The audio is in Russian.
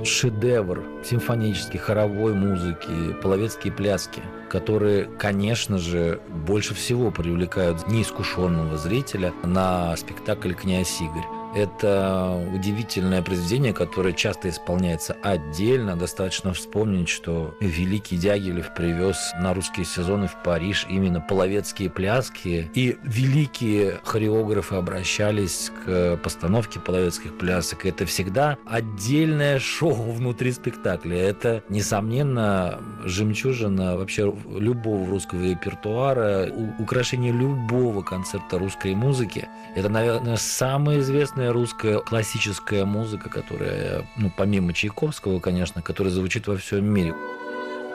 шедевр симфонической, хоровой музыки, половецкие пляски, которые, конечно же, больше всего привлекают неискушенного зрителя на спектакль «Князь Игорь». Это удивительное произведение, которое часто исполняется отдельно. Достаточно вспомнить, что великий Дягилев привез на русские сезоны в Париж именно половецкие пляски. И великие хореографы обращались к постановке половецких плясок. Это всегда отдельное шоу внутри спектакля. Это, несомненно, жемчужина вообще любого русского репертуара, украшение любого концерта русской музыки. Это, наверное, самая известная русская классическая музыка, которая, помимо Чайковского, конечно, которая звучит во всем мире.